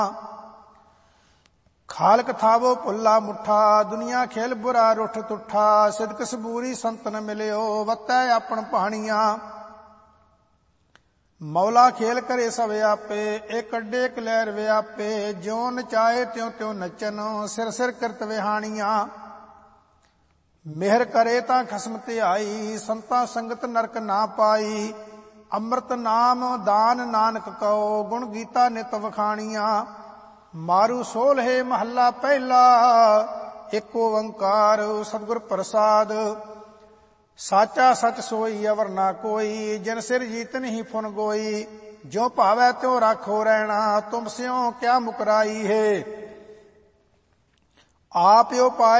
ਖਾਲਕ ਥਾਵੋ ਭੁੱਲਾ ਮੁੱਠਾ, ਦੁਨੀਆ ਖੇਲ ਬੁਰਾ ਰੁੱਠ ਤੁੱਠਾ। ਸਿਦਕ ਸਬੂਰੀ ਸੰਤਨ ਮਿਲਿਓ, ਵੱਤੈ ਆਪਣ ਪਾਣੀਆਂ। ਮੌਲਾ ਖੇਲ ਕਰੇ ਸਭ ਆਪੇ, ਇੱਕ ਅੱਡੇ ਇੱਕ ਲਹਿਰ ਵਿਆਪੇ। ਜਿਉ ਨਚਾਏ ਤਿਉ ਤਿਉ ਨੱਚਨ, ਸਿਰ ਸਿਰ ਕਿਰਤ ਵਿਹਾਣੀਆਂ। ਮਿਹਰ ਕਰੇ ਤਾਂ ਖਸਮ ਧਿਆਈ, ਸੰਤਾਂ ਸੰਗਤ ਨਰਕ ਨਾ ਪਾਈ। ਅੰਮ੍ਰਿਤ ਨਾਮ ਦਾਨ ਨਾਨਕ ਕਉ, ਗੁਣ ਗੀਤਾ ਨਿਤ ਵਖਾਣੀਆਂ। ਮਾਰੂ ਸੋਲ੍ਹੇ ਮਹੱਲਾ ਪਹਿਲਾ, ਇੱਕ ਓੰਕਾਰ ਸਤਿਗੁਰ ਪ੍ਰਸਾਦ। ਸਾਚਾ ਸਚ ਸੋਈ ਅਵਰ ਨਾ ਕੋਈ, ਜਿਨ ਸਿਰ ਜੀਤ ਨਹੀਂ ਫੁਨ ਗੋਈ। ਜਿਉ ਭਾਵੈ ਤਿਉ ਰਾਖੋ ਰਹਿਣਾ, ਤੁਮ ਸਿਉ ਕਿਆ ਮੁਕਰਾਈ ਹੈ। ਆਪ ਉਪਾਇ